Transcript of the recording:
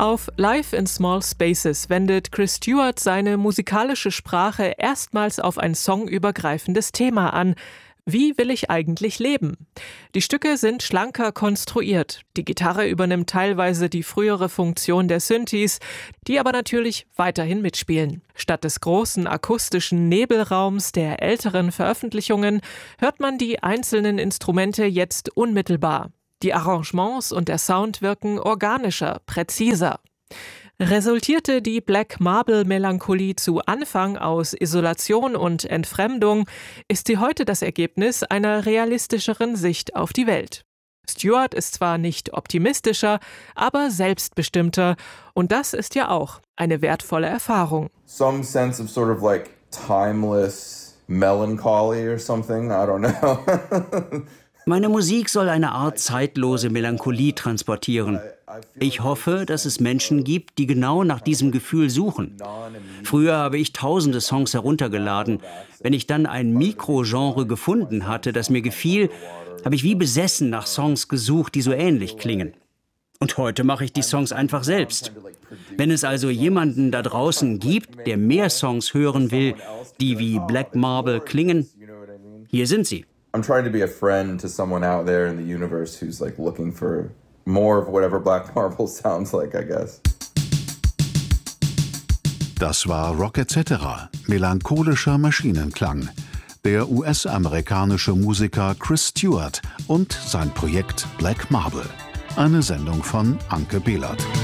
Auf Live in Small Spaces wendet Chris Stewart seine musikalische Sprache erstmals auf ein songübergreifendes Thema an. Wie will ich eigentlich leben? Die Stücke sind schlanker konstruiert. Die Gitarre übernimmt teilweise die frühere Funktion der Synthes, die aber natürlich weiterhin mitspielen. Statt des großen akustischen Nebelraums der älteren Veröffentlichungen hört man die einzelnen Instrumente jetzt unmittelbar. Die Arrangements und der Sound wirken organischer, präziser. Resultierte die Black Marble-Melancholie zu Anfang aus Isolation und Entfremdung, ist sie heute das Ergebnis einer realistischeren Sicht auf die Welt. Stewart ist zwar nicht optimistischer, aber selbstbestimmter. Und das ist ja auch eine wertvolle Erfahrung. Some sense of sort of like timeless melancholy or something, I don't know. Meine Musik soll eine Art zeitlose Melancholie transportieren. Ich hoffe, dass es Menschen gibt, die genau nach diesem Gefühl suchen. Früher habe ich tausende Songs heruntergeladen. Wenn ich dann ein Mikrogenre gefunden hatte, das mir gefiel, habe ich wie besessen nach Songs gesucht, die so ähnlich klingen. Und heute mache ich die Songs einfach selbst. Wenn es also jemanden da draußen gibt, der mehr Songs hören will, die wie Black Marble klingen, hier sind sie. I'm trying to be a friend to someone out there in the universe who's like looking for more of whatever Black Marble sounds like, I guess. Das war Rock etc., melancholischer Maschinenklang. Der US-amerikanische Musiker Chris Stewart und sein Projekt Black Marble. Eine Sendung von Anke Behlert.